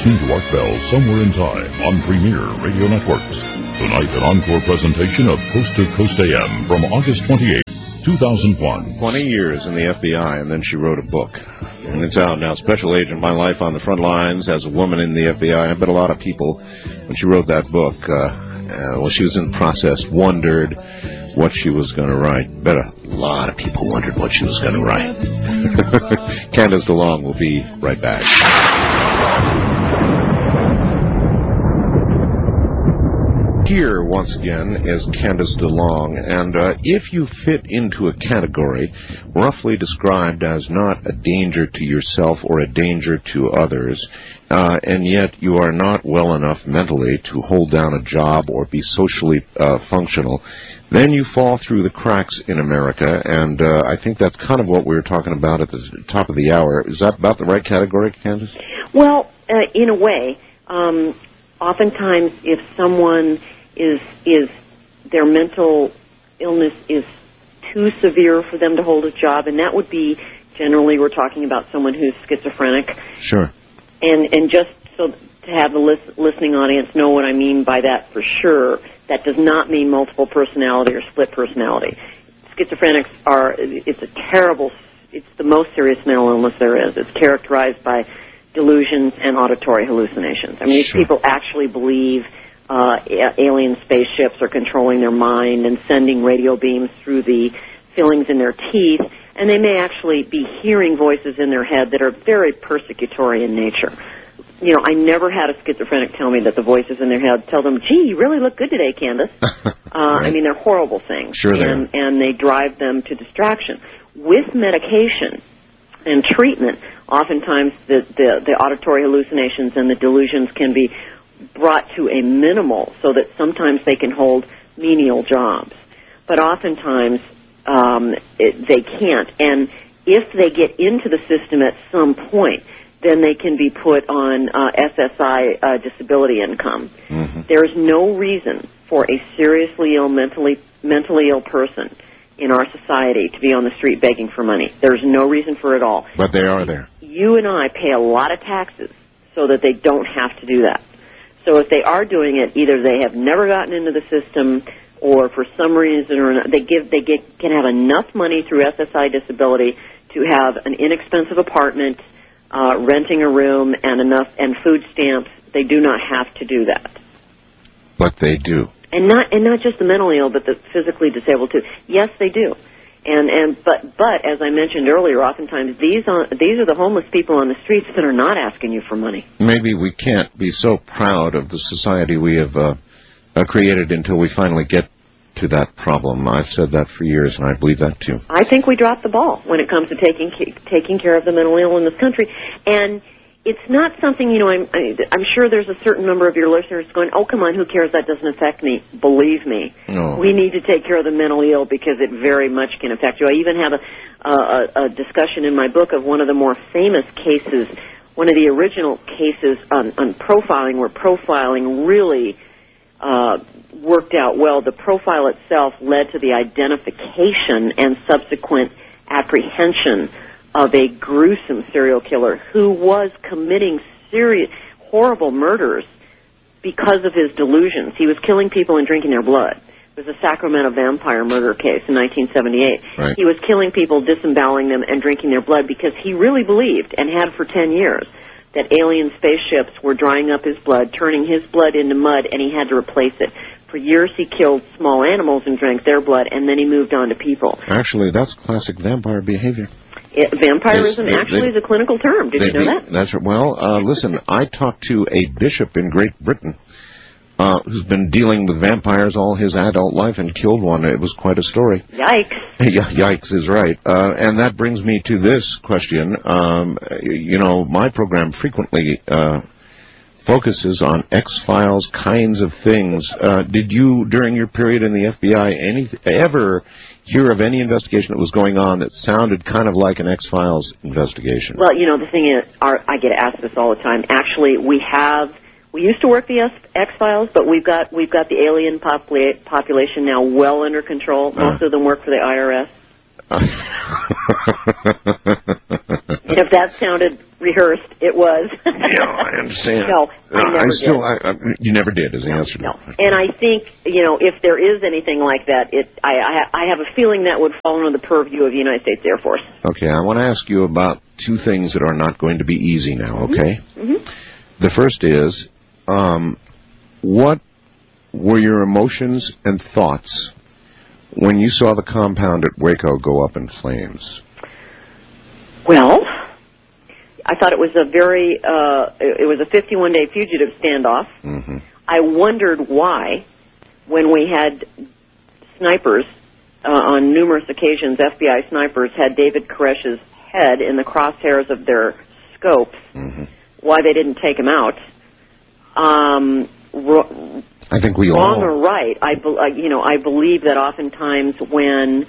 listening to Art Bell Somewhere in Time on Premier Radio Networks. Tonight, an encore presentation of Coast to Coast AM from August 28, 2001. 20 years in the FBI, and then she wrote a book. And it's out now, Special Agent, My Life on the Front Lines as a Woman in the FBI. I bet a lot of people, when she wrote that book, while she was in the process, wondered what she was going to write. Bet a lot of people wondered what she was going to write. Candace DeLong will be right back. Here, once again, is Candace DeLong, and if you fit into a category roughly described as not a danger to yourself or a danger to others, and yet you are not well enough mentally to hold down a job or be socially functional, then you fall through the cracks in America, and I think that's kind of what we were talking about at the top of the hour. Is that about the right category, Candace? Well, in a way. Oftentimes, if someone is their mental illness is too severe for them to hold a job, and that would be generally we're talking about someone who's schizophrenic. Sure. And just so to have the listening audience know what I mean by that for sure, that does not mean multiple personality or split personality. Schizophrenics it's the most serious mental illness there is. It's characterized by delusions and auditory hallucinations. I mean, these people actually believe alien spaceships are controlling their mind and sending radio beams through the fillings in their teeth, and they may actually be hearing voices in their head that are very persecutory in nature. You know, I never had a schizophrenic tell me that the voices in their head tell them, gee, you really look good today, Candace. Right. I mean, they're horrible things. Sure they are. And they drive them to distraction. With medication and treatment, oftentimes the auditory hallucinations and the delusions can be brought to a minimal so that sometimes they can hold menial jobs. But oftentimes they can't. And if they get into the system at some point, then they can be put on SSI disability income. Mm-hmm. There is no reason for a seriously ill, mentally ill person in our society to be on the street begging for money. There's no reason for it all. But they are there. You and I pay a lot of taxes so that they don't have to do that. So if they are doing it, either they have never gotten into the system, or for some reason or another, can have enough money through SSI disability to have an inexpensive apartment, renting a room, and food stamps. They do not have to do that. But they do. And not just the mentally ill, but the physically disabled too. Yes, they do. But as I mentioned earlier, oftentimes these are the homeless people on the streets that are not asking you for money. Maybe we can't be so proud of the society we have created until we finally get to that problem. I've said that for years, and I believe that too. I think we dropped the ball when it comes to taking care of the mentally ill in this country, and it's not something, you know, I'm sure there's a certain number of your listeners going, oh, come on, who cares? That doesn't affect me. Believe me. No. We need to take care of the mentally ill because it very much can affect you. I even have a discussion in my book of one of the more famous cases, one of the original cases on profiling, where profiling really worked out well. The profile itself led to the identification and subsequent apprehension of a gruesome serial killer who was committing serious, horrible murders because of his delusions. He was killing people and drinking their blood. It was a Sacramento vampire murder case in 1978. Right. He was killing people, disemboweling them, and drinking their blood because he really believed, and had for 10 years, that alien spaceships were drying up his blood, turning his blood into mud, and he had to replace it. For years he killed small animals and drank their blood, and then he moved on to people. Actually, that's classic vampire behavior. Vampirism actually is a clinical term. Did you know that? That's right. Well, listen, I talked to a bishop in Great Britain who's been dealing with vampires all his adult life and killed one. It was quite a story. Yikes. Yikes is right. And that brings me to this question. You know, my program frequently focuses on X-Files kinds of things. Did you, during your period in the FBI, ever hear of any investigation that was going on that sounded kind of like an X-Files investigation? Well, you know, the thing is, I get asked this all the time. Actually, we used to work the X-Files, but we've got the alien population now well under control. Most of them work for the IRS. If that sounded rehearsed, it was. Yeah, I understand. No, I never did. You never did, is the answer. No. And I think, if there is anything like that, I have a feeling that would fall under the purview of the United States Air Force. Okay, I want to ask you about two things that are not going to be easy now, okay? Mm-hmm. The first is, what were your emotions and thoughts when you saw the compound at Waco go up in flames? Well, I thought it was a 51-day fugitive standoff. Mm-hmm. I wondered why, when we had snipers on numerous occasions, FBI snipers had David Koresh's head in the crosshairs of their scopes, mm-hmm. why they didn't take him out. I think we wrong all... or right, I believe that oftentimes when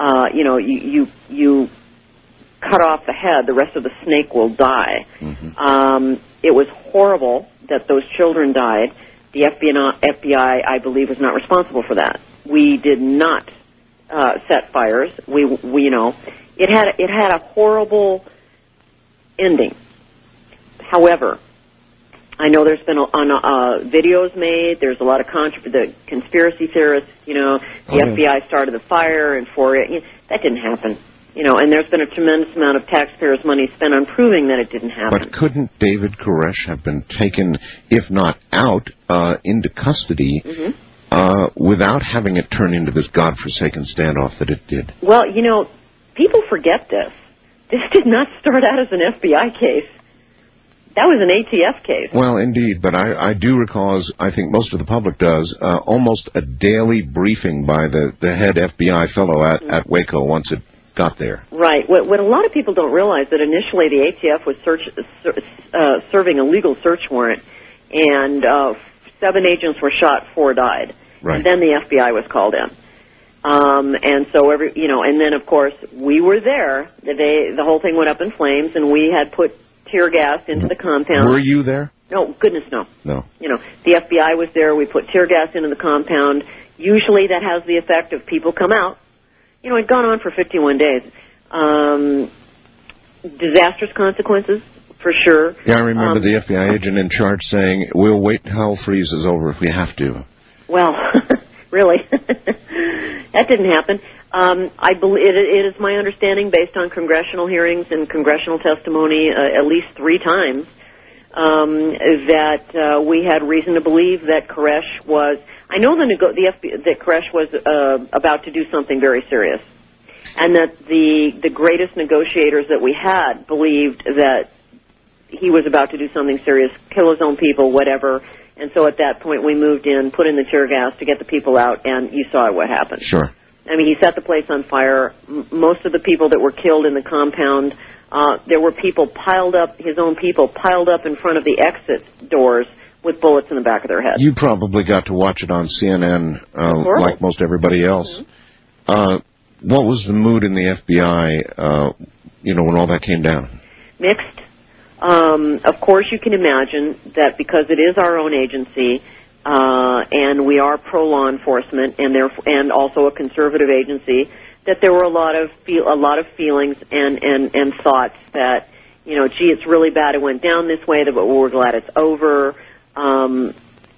you cut off the head, the rest of the snake will die. Mm-hmm. It was horrible that those children died. The FBI, I believe, was not responsible for that. We did not set fires. It had a horrible ending. However, I know there's been videos made. There's a lot of the conspiracy theorists. The FBI started the fire and that didn't happen. And there's been a tremendous amount of taxpayers' money spent on proving that it didn't happen. But couldn't David Koresh have been taken, if not out, into custody mm-hmm. Without having it turn into this godforsaken standoff that it did? Well, people forget this. This did not start out as an FBI case. That was an ATF case. Well, indeed, but I do recall, as I think most of the public does, almost a daily briefing by the head FBI fellow at Waco once it got there. Right. What a lot of people don't realize that initially the ATF was serving a legal search warrant, and 7 agents were shot, 4 died. Right. And then the FBI was called in. And so and then of course we were there the day the whole thing went up in flames, and we had put tear gas into the compound. Were you there? No, goodness no. No. The FBI was there. We put tear gas into the compound. Usually that has the effect of people come out. It'd gone on for 51 days. Disastrous consequences, for sure. Yeah, I remember the FBI agent in charge saying, "We'll wait till hell freezes over if we have to." Well, really? That didn't happen. I believe it is my understanding, based on congressional hearings and congressional testimony, at least 3 times, that we had reason to believe that Koresh was. I know that Koresh was about to do something very serious, and that the greatest negotiators that we had believed that he was about to do something serious, kill his own people, whatever. And so at that point we moved in, put in the tear gas to get the people out, and you saw what happened. Sure. I mean, he set the place on fire. Most of the people that were killed in the compound, there were people his own people piled up in front of the exit doors with bullets in the back of their head. You probably got to watch it on CNN like most everybody else. Mm-hmm. What was the mood in the FBI, when all that came down? Mixed. Of course, you can imagine that because it is our own agency, and we are pro-law enforcement, and also a conservative agency, that there were a lot of feelings and thoughts that, gee, it's really bad it went down this way, but we're glad it's over. On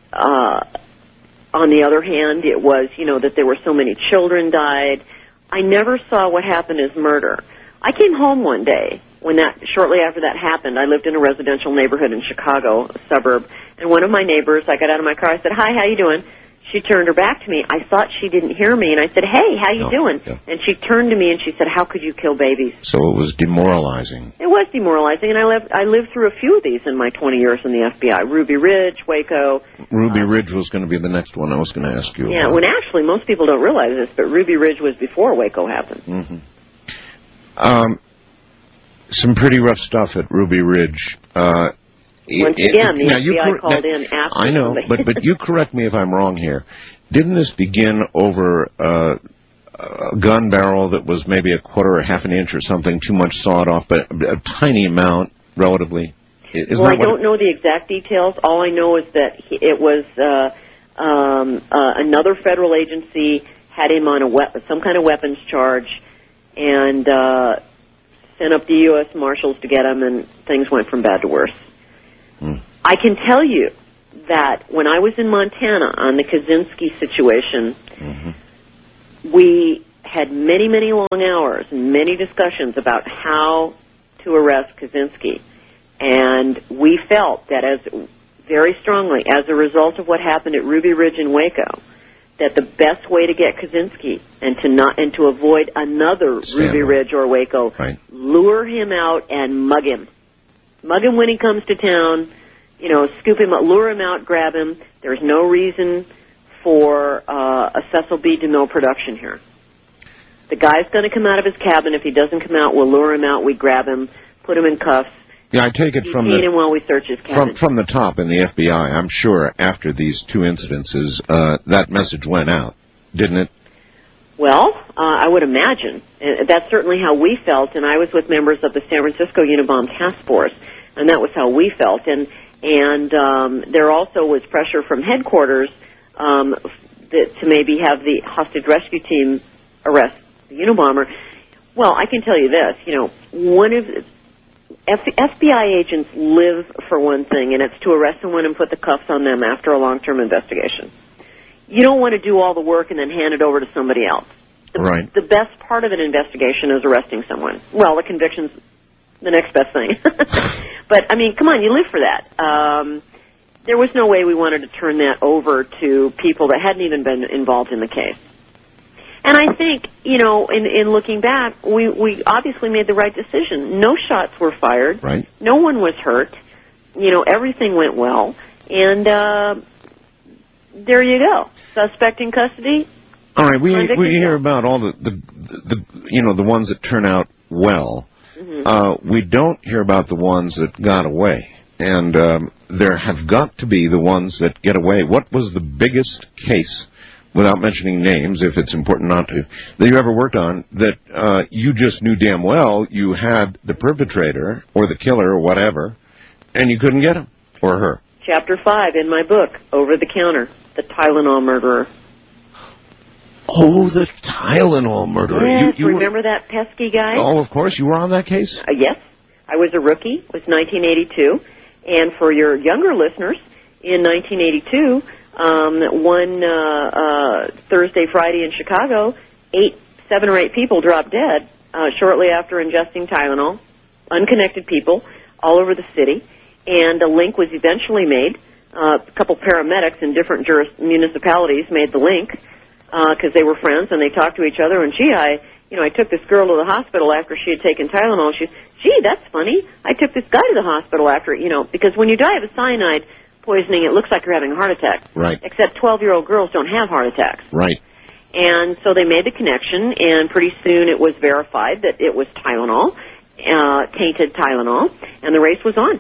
the other hand, it was, that there were so many children died. I never saw what happened as murder. I came home one day shortly after that happened. I lived in a residential neighborhood in Chicago, a suburb, and one of my neighbors, I got out of my car, I said, "Hi, how you doing?" She turned her back to me. I thought she didn't hear me, and I said, "Hey, how you doing?" Yeah. And she turned to me and she said, "How could you kill babies?" So it was demoralizing. It was demoralizing, and I lived through a few of these in my 20 years in the FBI. Ruby Ridge, Waco. Ruby Ridge was going to be the next one I was going to ask you about. When actually most people don't realize this, but Ruby Ridge was before Waco happened. Mm-hmm. Some pretty rough stuff at Ruby Ridge. Once again, the FBI called in after. I know, but you correct me if I'm wrong here. Didn't this begin over a gun barrel that was maybe a quarter or half an inch or something, too much sawed off, but a tiny amount, relatively? I don't know the exact details. All I know is that it was another federal agency had him on some kind of weapons charge. and sent up the U.S. Marshals to get him, and things went from bad to worse. I can tell you that when I was in Montana on the Kaczynski situation, we had many, many long hours and many discussions about how to arrest Kaczynski. And we felt that very strongly, as a result of what happened at Ruby Ridge in Waco, that the best way to get Kaczynski and to avoid another Ruby Ridge or Waco, lure him out and mug him. Mug him when he comes to town, scoop him up, lure him out, grab him. There's no reason for a Cecil B. DeMille production here. The guy's going to come out of his cabin. If he doesn't come out, we'll lure him out, we grab him, put him in cuffs. Yeah, I take it from him while we search his cabin. From the top in the FBI, I'm sure after these two incidences, that message went out, didn't it? Well, I would imagine. That's certainly how we felt, and I was with members of the San Francisco Unabomb Task Force, and that was how we felt. And there also was pressure from headquarters to maybe have the hostage rescue team arrest the Unabomber. Well, I can tell you this, FBI agents live for one thing, and it's to arrest someone and put the cuffs on them after a long-term investigation. You don't want to do all the work and then hand it over to somebody else. The best part of an investigation is arresting someone. Well, the conviction's the next best thing. But, come on, you live for that. There was no way we wanted to turn that over to people that hadn't even been involved in the case. And I think, in looking back, we obviously made the right decision. No shots were fired. Right. No one was hurt. Everything went well. And there you go. Suspect in custody. All right. We hear about all the ones that turn out well. We don't hear about the ones that got away. And there have got to be the ones that get away. What was the biggest case, without mentioning names, if it's important not to, that you ever worked on that you just knew damn well you had the perpetrator or the killer or whatever, and you couldn't get him or her? Chapter 5 in my book, Over the Counter, the Tylenol murderer. Oh, the Tylenol murderer. Yes, you remember that pesky guy? Oh, of course. You were on that case? Yes. I was a rookie. It was 1982. And for your younger listeners, in 1982... one Thursday, Friday in Chicago, 7 or 8 people dropped dead shortly after ingesting Tylenol, unconnected people all over the city, and a link was eventually made. A couple paramedics in different municipalities made the link because they were friends and they talked to each other. And I took this girl to the hospital after she had taken Tylenol. Gee, that's funny. I took this guy to the hospital after, because when you die of a cyanide poisoning, it looks like you're having a heart attack. Right. Except 12-year-old girls don't have heart attacks. Right. And so they made the connection, and pretty soon it was verified that it was Tylenol, tainted Tylenol, and the race was on.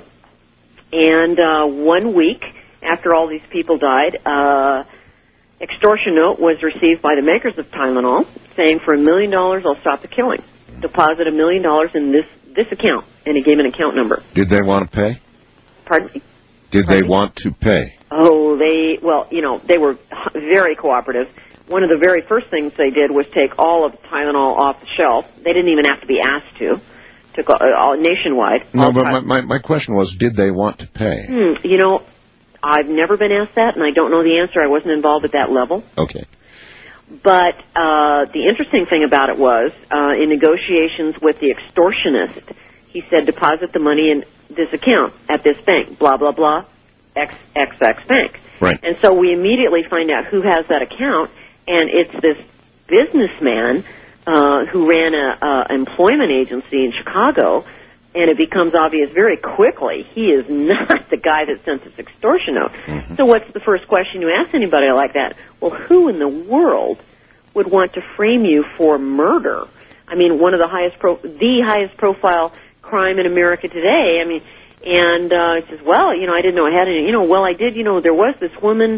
And 1 week after all these people died, extortion note was received by the makers of Tylenol saying, for $1 million, I'll stop the killing. Deposit $1 million in this account, and he gave an account number. Did they want to pay? Pardon me? Did they want to pay? Oh, they were very cooperative. One of the very first things they did was take all of Tylenol off the shelf. They didn't even have to be asked to. Took all nationwide. No, but my question was, did they want to pay? I've never been asked that, and I don't know the answer. I wasn't involved at that level. Okay. But the interesting thing about it was, in negotiations with the extortionist, he said, deposit the money in this account at this bank, blah, blah, blah, XXX bank. Right. And so we immediately find out who has that account, and it's this businessman who ran an employment agency in Chicago, and it becomes obvious very quickly he is not the guy that sent this extortion note. Mm-hmm. So what's the first question you ask anybody like that? Well, who in the world would want to frame you for murder? I mean, one of the highest profile crime in America today. I mean, and he says, well, I didn't know I had any. Well, I did. There was this woman.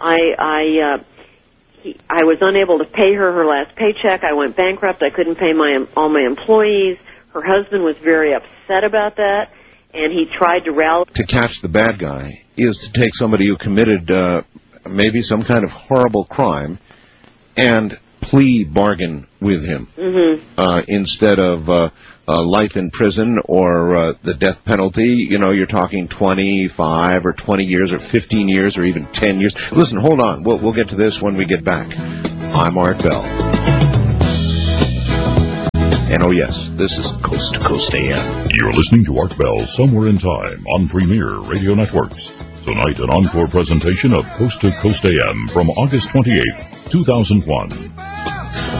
I was unable to pay her last paycheck. I went bankrupt. I couldn't pay all my employees. Her husband was very upset about that, and he tried to rally. To catch the bad guy is to take somebody who committed maybe some kind of horrible crime and plea bargain with him instead of life in prison or the death penalty. You know, you're talking 25 or 20 years or 15 years or even 10 years. Listen, hold on. We'll get to this when we get back. I'm Art Bell. And oh yes, this is Coast to Coast AM. You're listening to Art Bell Somewhere in Time on Premier Radio Networks. Tonight, an encore presentation of Coast to Coast AM from August 28th, 2001.